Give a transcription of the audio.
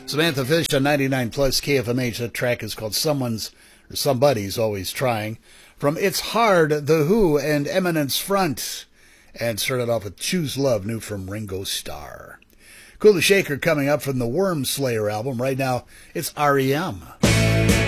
Samantha Fish on 99 plus KFMH. That track is called Someone's or Somebody's Always Trying. From It's Hard, The Who and Eminence Front. And started off with Choose Love, new from Ringo Starr. Cool the Shaker coming up from the Worm Slayer album. Right now, it's REM.